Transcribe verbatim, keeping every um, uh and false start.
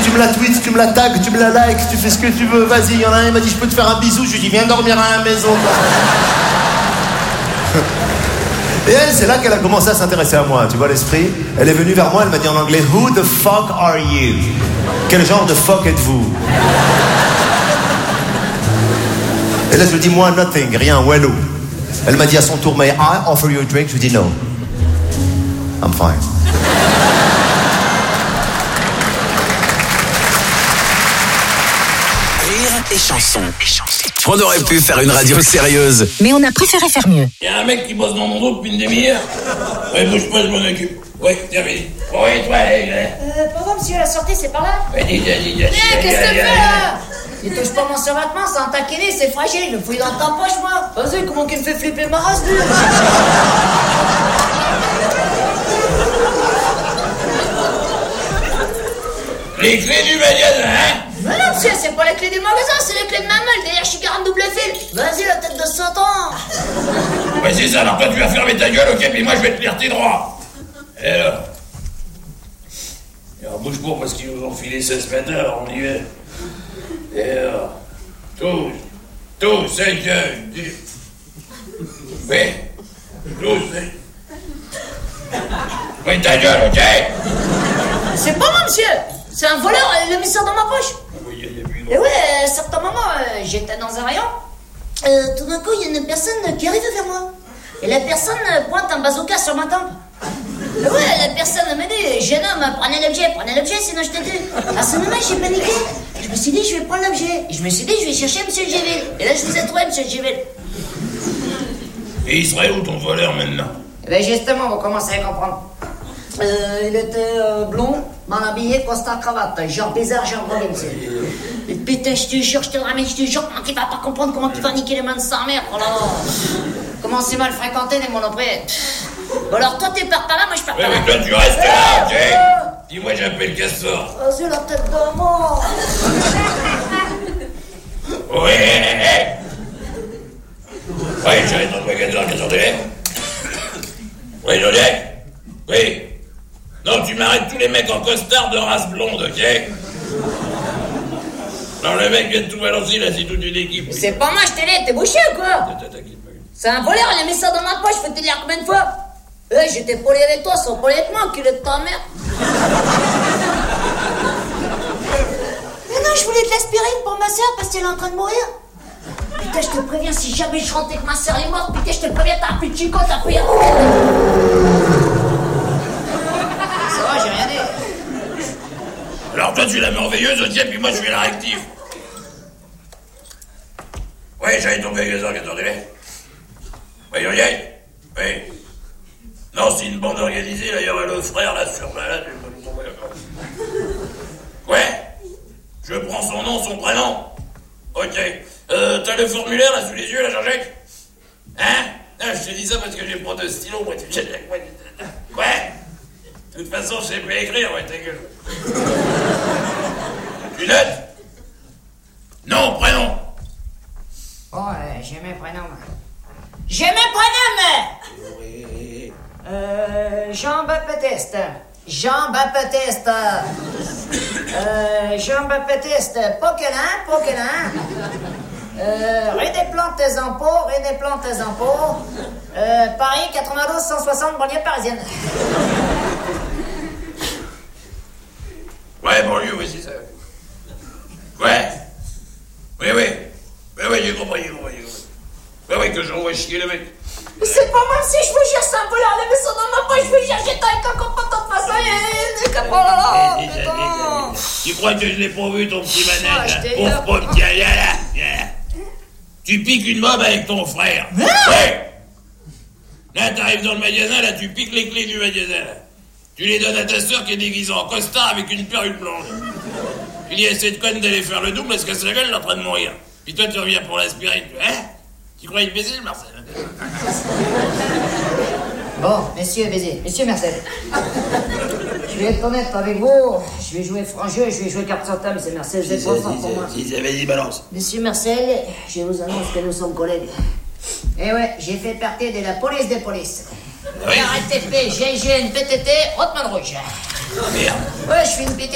tu me la tweets, tu me la tags, tu me la likes, tu fais ce que tu veux, vas-y. Il y en a un, il m'a dit, je peux te faire un bisou. Je lui ai dit, viens dormir à la maison. Et elle, c'est là qu'elle a commencé à s'intéresser à moi, tu vois l'esprit. Elle est venue vers moi, elle m'a dit en anglais, who the fuck are you? Quel genre de fuck êtes-vous? Et là, je lui dis, moi, nothing, rien, wello. Elle m'a dit à son tour, may I offer you a drink? Je lui dis, no. I'm fine. Rire et chanson. On aurait pu faire une radio sérieuse. Mais on a préféré faire mieux. Il y a un mec qui bosse dans mon dos depuis une demi-heure. Ouais, bouge pas, je m'en occupe. Ouais, tiens, vas-y. Oui, toi, allez, allez. Euh, pardon, monsieur, la sortie, c'est par là? Vas-y, vas-y, vas-y. Eh, qu'est-ce que tu fais, là? Tu touches pas mon survêtement, c'est un taquiné, c'est fragile. Le fouille dans ta poche, moi. Vas-y, comment qu'il me fait flipper ma race, lui? Les clés du magasin, hein? Mais non, monsieur, c'est pas les clés du magasin, c'est les clés de ma malle. D'ailleurs, je suis quarante double fil. Vas-y, la tête de cent ans. Ouais, c'est ça, alors toi, tu vas fermer ta gueule, ok? Puis moi, je vais te lire tes droits. Et alors? Et alors, bouge pas, parce qu'ils nous ont filé seize mètres, on y est. Et alors? Tous, tous, c'est que... Oui, tous, c'est... Oui, ta gueule, ok? C'est pas moi, monsieur. C'est un voleur, il l'a mis ça dans ma poche. Oui, il y a plus Et ouais, à un certain moment, euh, j'étais dans un rayon. Euh, tout d'un coup, il y a une personne qui arrive vers moi. Et la personne pointe un bazooka sur ma tempe. Et ouais, la personne m'a dit, jeune homme, prenez l'objet, prenez l'objet, sinon je te tue. À ce moment, j'ai paniqué. Je me suis dit, je vais prendre l'objet. Et je me suis dit, je vais chercher monsieur Géville. Et là, je vous ai trouvé, monsieur Géville. Et il serait où ton voleur maintenant? Et ben justement, vous commencez à comprendre. Euh, il était euh, blond, mal habillé, costard, cravate, genre bizarre, genre drôle, monsieur. Et putain, je te jure, je te ramène, je te jure, comment tu vas pas comprendre, comment tu vas niquer les mains de sa mère, oh là là. Comment c'est mal fréquenté des monoprix. Bon alors toi, tu pars par là, moi je pars Ouais, par là. mais toi, tu restes là, ok? Dis-moi, j'appelle Castor. Vas-y, la tête de mort. Oui, oui, j'arrête dans le magasin à quatre heures de l'air. Oui, Joliette. Oui. Non, tu m'arrêtes tous les mecs en costard de race blonde, ok? Non, le mec vient de tout balancer, là, c'est toute une équipe. C'est pas moi, je t'ai dit, t'es bouché ou quoi? C'est un voleur, il a mis ça dans ma poche, faut te dire combien de fois? Eh, j'étais poli avec toi, sans poli avec moi, enculé de ta mère. Mais non, je voulais de l'aspirine pour ma soeur parce qu'elle est en train de mourir. Putain, je te préviens, si jamais je rentre et que ma soeur est morte, putain, je te préviens, t'as plus de chico, t'as plus... Ça va, j'ai rien dit. Alors toi, tu es la merveilleuse, ok, puis moi, je suis la réactive. Oui, j'allais ton magasin à quatre heures de l'air. Oui, Joliette. Oui. Non, c'est une bande organisée, là, il y aurait le frère, là, sur là, là, ouais. Je prends son nom, son prénom. Ok. Euh, t'as le formulaire, là, sous les yeux, là, Jean-Jacques? Hein? Non, je te dis ça parce que j'ai pas de stylo, moi, tu sais, ouais. De toute façon, je sais pas écrire, ouais, ta gueule. Tu notes? Non, prénom. Oh, euh, j'ai mes prénoms. J'ai mes prénoms. Oui. Euh, Jean-Baptiste. Jean-Baptiste. Euh, Jean-Baptiste. Poquelin, Poquelin. Euh, rue des Plantes des Impôts, rue des Plantes des Impôts. Euh, Paris, quatre-vingt-douze cent soixante, banlieue parisienne. Ouais, banlieue, oui, c'est ça. Ouais. Oui, oui. Oui, oui, j'ai compris, j'ai compris, j'ai compris. Oui, oui, que j'envoie chier le mec. C'est pas mal si je vous jure, c'est un voleur, il a mis ça dans ma poche, je vous jure, j'étais avec un copain de façon, et oh là là, putain. Tu crois que je l'ai pas vu, ton petit Ah, manette, je là? t'ai Pauvre eu. pomme, tiens, viens là, viens là. Tu piques une mob avec ton frère. Ouais. Là, t'arrives dans le magasin, là, tu piques les clés du magasin, là. Tu les donnes à ta sœur qui est déguisée en costard avec une perruque blonde. Tu dis à cette conne d'aller faire le double parce que sa gueule est en train de mourir. Puis toi, tu reviens pour l'aspirine. Hein? Tu croyais baiser, Marcel? Bon, messieurs, baiser, monsieur Marcel. Je vais être honnête avec vous, je vais jouer franc jeu, je vais jouer carte sur table, c'est Marcel, vous êtes trop fort pour moi. Si, si, vas-y, balance. Monsieur Marcel, je vous annonce que nous sommes collègues. Eh ouais, j'ai fait partie de la police des polices. Oui. R T P, G I G N, P T T, Hotman Rouge. Merde. Ouais, je suis une